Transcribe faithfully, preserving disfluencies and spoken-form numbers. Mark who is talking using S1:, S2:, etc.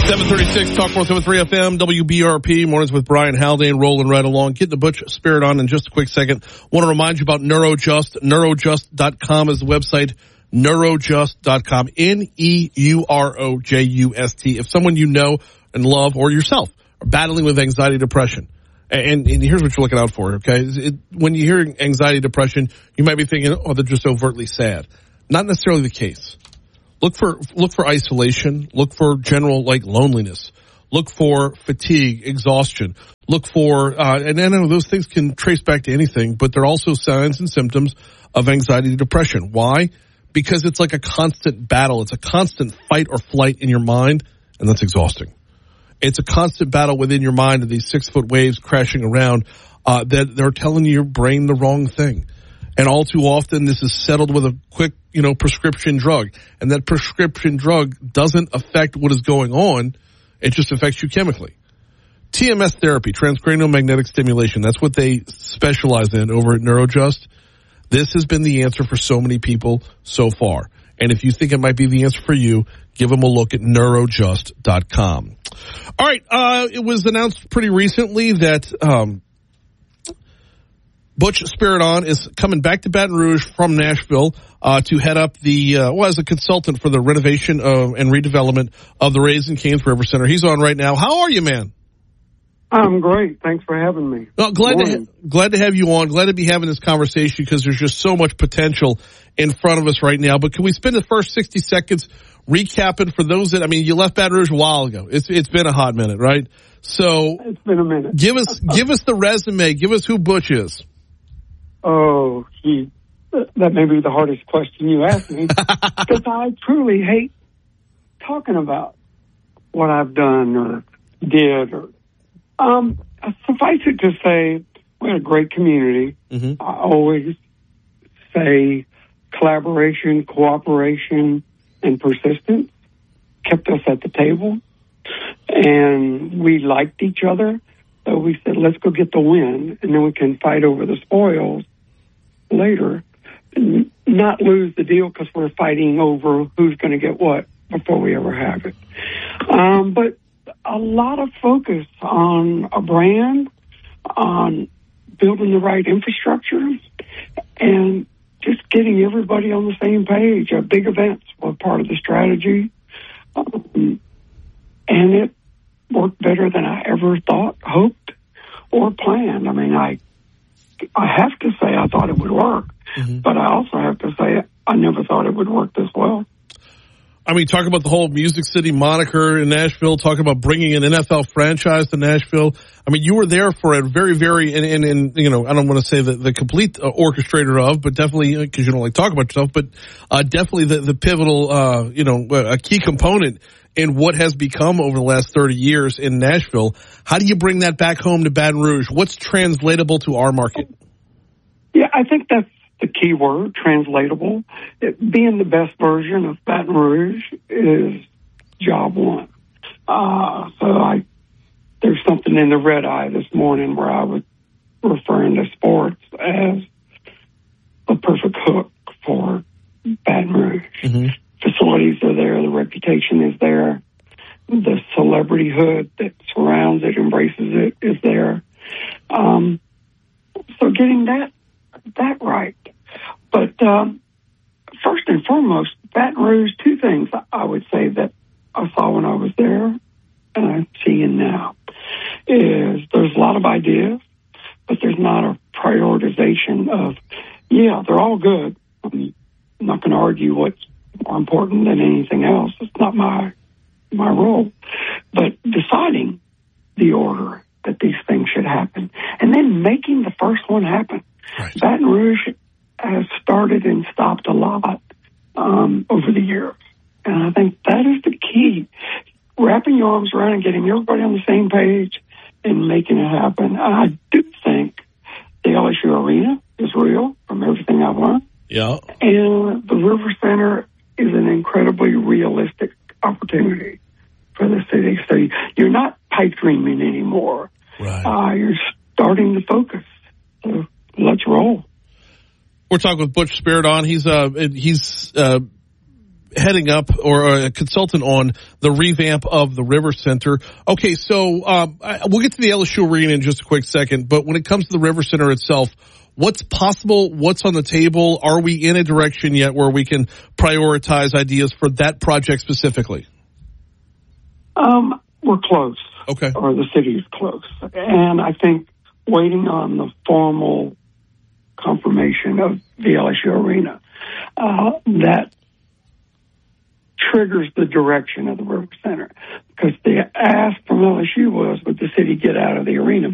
S1: seven thirty-six, Talk four seventy-three F M, W B R P, mornings with Brian Haldane, rolling right along. Getting the Butch Spirit on in just a quick second. Want to remind you about Neurojust. Neurojust dot com is the website. Neurojust dot com. N E U R O J U S T. If someone you know and love, or yourself, are battling with anxiety, depression, and, and here's what you're looking out for, okay? It, when you hear anxiety, depression, you might be thinking, oh, they're just overtly sad. Not necessarily the case. Look for look for isolation. Look for general, like, loneliness. Look for fatigue, exhaustion. Look for, uh, and I know those things can trace back to anything, but they're also signs and symptoms of anxiety and depression. Why? Because it's like a constant battle. It's a constant fight or flight in your mind, and that's exhausting. It's a constant battle within your mind of these six-foot waves crashing around uh, that they're telling your brain the wrong thing. And all too often, this is settled with a quick, you know, prescription drug. And that prescription drug doesn't affect what is going on. It just affects you chemically. T M S therapy, transcranial magnetic stimulation, that's what they specialize in over at Neurojust. This has been the answer for so many people so far. And if you think it might be the answer for you, give them a look at Neurojust dot com. All right, uh, it was announced pretty recently that um, Butch Spirit on is coming back to Baton Rouge from Nashville uh, to head up the, uh, well, as a consultant for the renovation of, and redevelopment of the Raising Cane's River Center. He's on right now. How are you, man?
S2: I'm great. Thanks for having me.
S1: Well, glad to ha- glad to have you on. Glad to be having this conversation because there's just so much potential in front of us right now. But can we spend the first sixty seconds recapping for those that, I mean, you left Baton Rouge a while ago. It's it's been a hot minute, right? So
S2: it's been a minute.
S1: Give us give us the resume. Give us who Butch is.
S2: Oh, gee, that may be the hardest question you asked me because I truly hate talking about what I've done or did or. Um, suffice it to say, we had a great community. Mm-hmm. I always say collaboration, cooperation, and persistence kept us at the table. And we liked each other. So we said, let's go get the win, and then we can fight over the spoils later. And not lose the deal because we're fighting over who's going to get what before we ever have it. Um, but a lot of focus on a brand, on building the right infrastructure, and just getting everybody on the same page. Uh, big events were part of the strategy, um, and it worked better than I ever thought, hoped, or planned. I mean, I I have to say I thought it would work, mm-hmm. but I also have to say I never thought it would work this well.
S1: I mean, talk about the whole Music City moniker in Nashville, talk about bringing an N F L franchise to Nashville. I mean, you were there for a very, very, and, and, and you know, I don't want to say the, the complete uh, orchestrator of, but definitely, because you don't like to talk about yourself, but uh, definitely the, the pivotal, uh, you know, a key component in what has become over the last thirty years in Nashville. How do you bring that back home to Baton Rouge? What's translatable to our market?
S2: Yeah, I think that's the key word, translatable. It, being the best version of Baton Rouge is job one. Uh, so I, there's something in the red eye this morning where I was referring to sports as a perfect hook for Baton Rouge. Mm-hmm. Facilities are there. The reputation is there. The celebrityhood that surrounds it, embraces it, is there. Um, so getting that that right. But um, first and foremost, Baton Rouge, two things I would say that I saw when I was there and I'm seeing now is there's a lot of ideas, but there's not a prioritization of, yeah, they're all good. I'm not going to argue what's more important than anything else. It's not my my role. But deciding the order that these things should happen and then making the first one happen. Right. Baton Rouge has started and stopped a lot um, over the years. And I think that is the key. Wrapping your arms around and getting everybody on the same page and making it happen. I do think the L S U Arena is real from everything I've learned.
S1: Yeah.
S2: And the River Center is an incredibly realistic opportunity for the city. So you're not pipe dreaming anymore.
S1: Right.
S2: Uh, you're starting to focus. So let's roll.
S1: We're talking with Butch Spirit on. He's uh he's uh heading up or a consultant on the revamp of the River Center. Okay, so um, we'll get to the L S U Arena in just a quick second, but when it comes to the River Center itself, what's possible? What's on the table? Are we in a direction yet where we can prioritize ideas for that project specifically?
S2: Um, we're close.
S1: Okay.
S2: Or the city is close. And I think waiting on the formal confirmation of the L S U Arena, uh, that triggers the direction of the River Center. Because the ask from L S U was, would the city get out of the arena